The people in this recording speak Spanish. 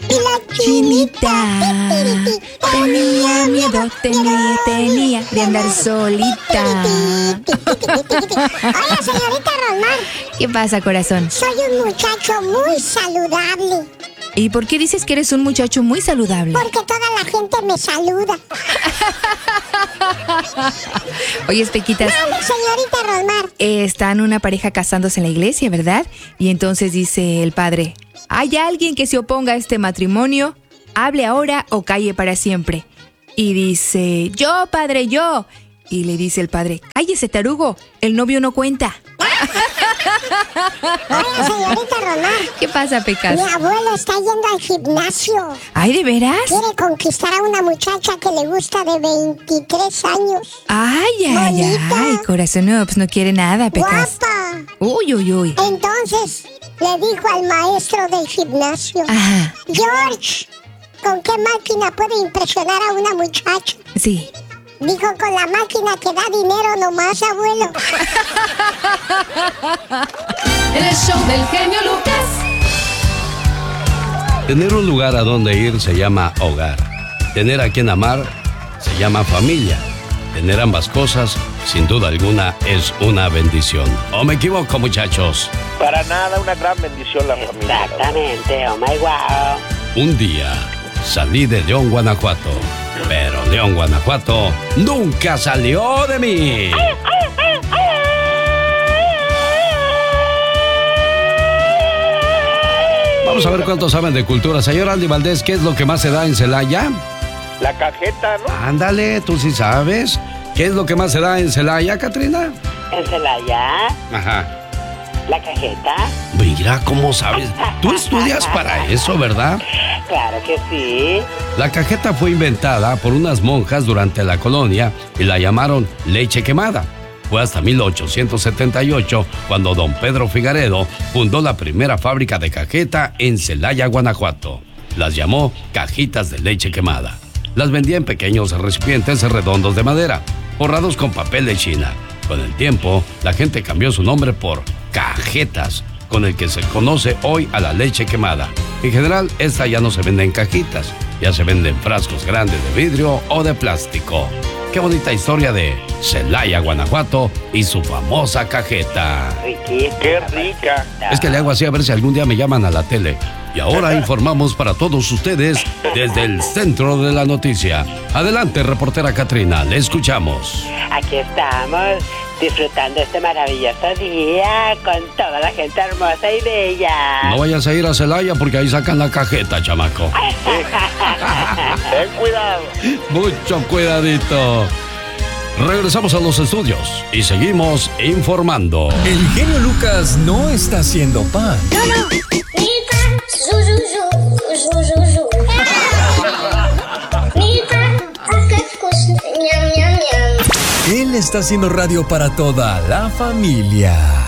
Y la chinita tenía miedo, tenía de andar solita. Hola, señorita Rosmar. ¿Qué pasa, corazón? Soy un muchacho muy saludable. ¿Y por qué dices que eres un muchacho muy saludable? Porque toda la gente me saluda. Oye, Pequitas. Dale, señorita Rosmar. Están una pareja casándose en la iglesia, ¿verdad? Y entonces dice el padre: ¿hay alguien que se oponga a este matrimonio? Hable ahora o calle para siempre. Y dice: yo, padre, yo. Y le dice el padre: cállese, tarugo, el novio no cuenta. Hola, señorita Rosmar. ¿Qué pasa, Pecas? Mi abuelo está yendo al gimnasio. ¿Ay, de veras? Quiere conquistar a una muchacha que le gusta de 23 años. Ay, corazón, no, pues no quiere nada, Pecas. Guapa. Uy. Entonces le dijo al maestro del gimnasio: Ajá. George, ¿con qué máquina puede impresionar a una muchacha? Sí. Dijo: con la máquina que da dinero nomás, abuelo. El show del genio Lucas. Tener un lugar a donde ir se llama hogar. Tener a quien amar se llama familia. Tener ambas cosas, sin duda alguna, es una bendición. ¿O me equivoco, muchachos? Para nada, una gran bendición la familia. Exactamente, oh my wow. Un día salí de León, Guanajuato. Pero León, Guanajuato nunca salió de mí. Vamos a ver cuántos saben de cultura. Señor Andy Valdés, ¿qué es lo que más se da en Celaya? La cajeta, ¿no? Ándale, tú sí sabes. ¿Qué es lo que más se da en Celaya, Catrina? En Celaya, Ajá. la cajeta. Mira cómo sabes. Tú estudias para eso, ¿verdad? Claro que sí. La cajeta fue inventada por unas monjas durante la colonia y la llamaron leche quemada. Fue hasta 1878 cuando don Pedro Figaredo fundó la primera fábrica de cajeta en Celaya, Guanajuato. Las llamó cajitas de leche quemada. Las vendía en pequeños recipientes redondos de madera, forrados con papel de China. Con el tiempo, la gente cambió su nombre por cajetas, con el que se conoce hoy a la leche quemada. En general, esta ya no se vende en cajitas, ya se vende en frascos grandes de vidrio o de plástico. Qué bonita historia de Celaya, Guanajuato y su famosa cajeta. Riquísima. Qué rica. Es que le hago así a ver si algún día me llaman a la tele. Y ahora informamos para todos ustedes desde el centro de la noticia. Adelante, reportera Catrina, le escuchamos. Aquí estamos, disfrutando este maravilloso día con toda la gente hermosa y bella. No vayas a ir a Celaya porque ahí sacan la cajeta, chamaco. Ten cuidado. Mucho cuidadito. Regresamos a los estudios y seguimos informando. El genio Lucas no está haciendo pan. Él está haciendo radio para toda la familia.